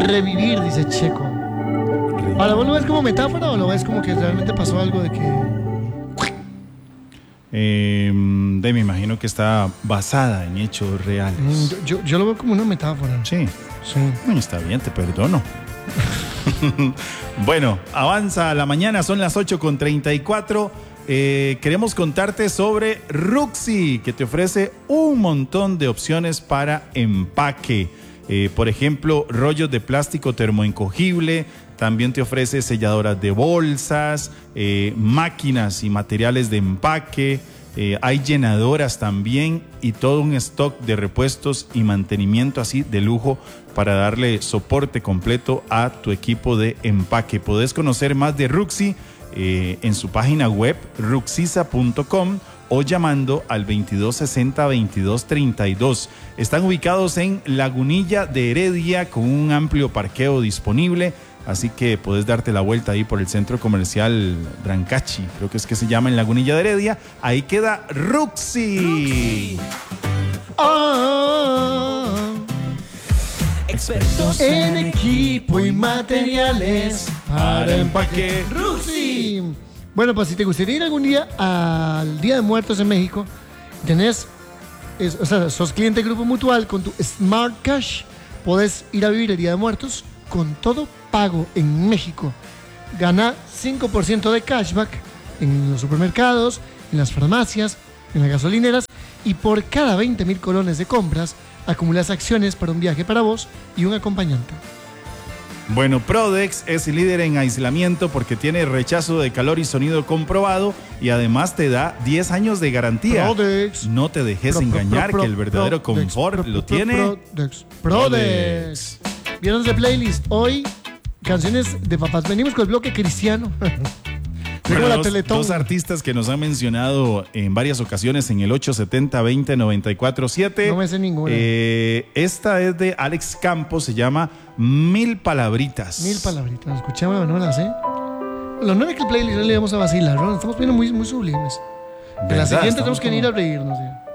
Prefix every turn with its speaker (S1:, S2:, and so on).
S1: revivir, dice Checo. Ahora, ¿vos lo ves como metáfora o lo ves como que realmente pasó algo de que...?
S2: Me imagino que está basada en hechos reales.
S1: Yo lo veo como una metáfora.
S2: Sí. Bueno, está bien, te perdono. Bueno, avanza la mañana, son las 8:34. Queremos contarte sobre Ruxy, que te ofrece un montón de opciones para empaque. Por ejemplo, rollos de plástico termoencogible. También te ofrece selladoras de bolsas, máquinas y materiales de empaque. Hay llenadoras también y todo un stock de repuestos y mantenimiento así de lujo para darle soporte completo a tu equipo de empaque. Podés conocer más de Ruxy en su página web ruxiza.com o llamando al 2260-2232. Están ubicados en Lagunilla de Heredia con un amplio parqueo disponible. Así que puedes darte la vuelta ahí por el centro comercial Rancachi, creo que es que se llama, en Lagunilla de Heredia. Ahí queda Ruxy.
S1: Expertos en equipo y materiales para empaque. Ruxy. Bueno, pues si te gustaría ir algún día al Día de Muertos en México, sos cliente de Grupo Mutual, con tu Smart Cash podés ir a vivir el Día de Muertos con todo pago en México. Gana 5% de cashback en los supermercados, en las farmacias, en las gasolineras, y por cada 20,000 colones de compras acumulas acciones para un viaje para vos y un acompañante.
S2: Bueno, Prodex es líder en aislamiento porque tiene rechazo de calor y sonido comprobado y además te da 10 años de garantía.
S1: Prodex.
S2: No te dejes engañar que el verdadero confort lo tiene
S1: Prodex. ¿Vieron ese playlist? Hoy, canciones de papás. Venimos con el bloque cristiano.
S2: Bueno, dos artistas que nos han mencionado en varias ocasiones en el 870-2094-7.
S1: No me sé ninguna.
S2: Esta es de Alex Campos, se llama Mil Palabritas.
S1: Mil Palabritas. Escuchame, no la sé. Lo no es que el playlist le vamos a vacilar, ¿no? Estamos viendo muy, muy sublimes. En la siguiente tenemos que ir a reírnos. ¿Sí?